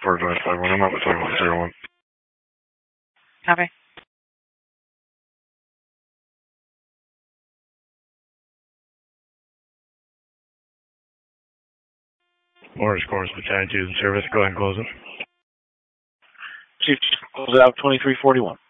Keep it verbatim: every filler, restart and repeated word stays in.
for nine five one. I'm not with one zero one. Copy. Orange Course Battalion two in service. Go ahead and close them. Chief, close out twenty-three forty-one.